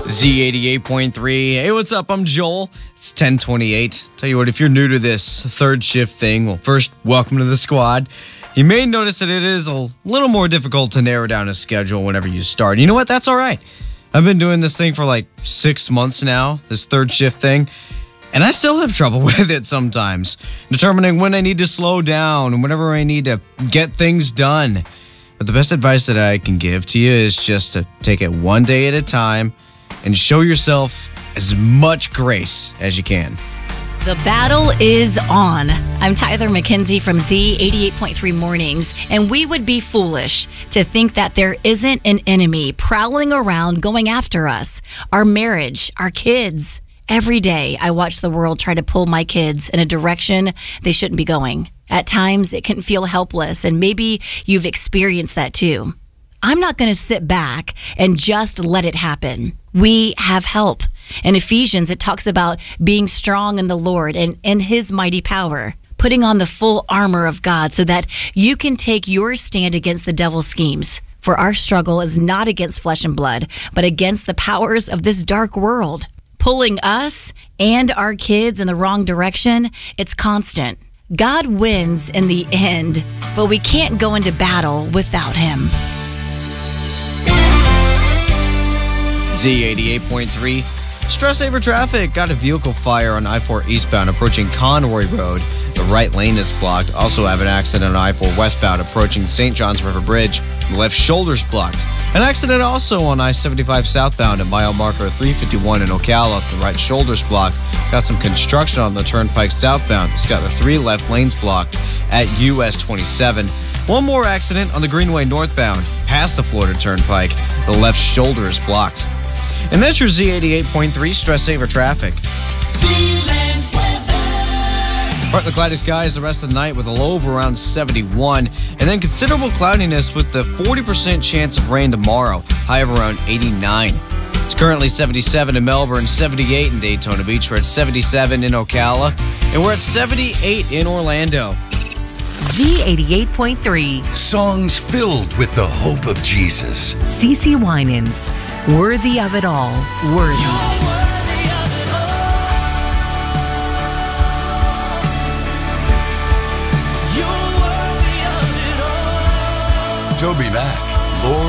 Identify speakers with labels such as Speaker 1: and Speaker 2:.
Speaker 1: Z88.3. Hey, what's up? I'm Joel. It's 10:28. Tell you what, if you're new to this third shift thing, well, first, welcome to the squad. You may notice that it is a little more difficult to narrow down a schedule whenever you start. You know what? That's all right. I've been doing this thing for like 6 months now, this third shift thing, and I still have trouble with it sometimes, determining when I need to slow down and whenever I need to get things done. But the best advice that I can give to you is just to take it one day at a time and show yourself as much grace as you can.
Speaker 2: The battle is on. I'm Tyler McKenzie from Z88.3 Mornings, and we would be foolish to think that there isn't an enemy prowling around going after us, our marriage, our kids. Every day, I watch the world try to pull my kids in a direction they shouldn't be going. At times, it can feel helpless, and maybe you've experienced that too. I'm not going to sit back and just let it happen. We have help. In Ephesians, it talks about being strong in the Lord and in His mighty power, putting on the full armor of God so that you can take your stand against the devil's schemes. For our struggle is not against flesh and blood, but against the powers of this dark world. Pulling us and our kids in the wrong direction, it's constant. God wins in the end, but we can't go into battle without Him.
Speaker 1: Z88.3. Stress saver traffic. Got a vehicle fire on I-4 eastbound approaching Conroy Road. The right lane is blocked. Also have an accident on I-4 westbound approaching St. John's River Bridge. The left shoulder's blocked. An accident also on I-75 southbound at mile marker 351 in Ocala. The right shoulder's blocked. Got some construction on the turnpike southbound. It's got the 3 left lanes blocked at US 27. One more accident on the Greenway northbound past the Florida Turnpike. The left shoulder is blocked. And that's your Z88.3 stress saver traffic. Partly cloudy skies the rest of the night with a low of around 71. And then considerable cloudiness with the 40% chance of rain tomorrow. High of around 89. It's currently 77 in Melbourne, 78 in Daytona Beach. We're at 77 in Ocala. And we're at 78 in Orlando.
Speaker 3: Z88.3.
Speaker 4: Songs filled with the hope of Jesus.
Speaker 3: CeCe Winans. Worthy of it all. Worthy.
Speaker 4: Toby Mac, Lord.